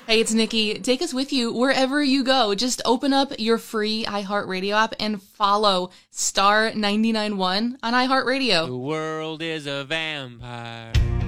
Hey, it's Nikki. Take us with you wherever you go. Just open up your free iHeartRadio app and follow Star 99.1 on iHeartRadio. The world is a vampire.